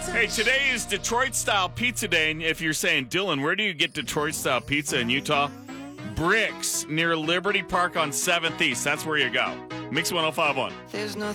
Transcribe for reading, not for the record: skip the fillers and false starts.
Hey, today is Detroit-style pizza day, and if you're saying, Dylan, where do you get Detroit-style pizza in Utah? Bricks, near Liberty Park on 7th East. That's where you go. Mix 1051. There's nothing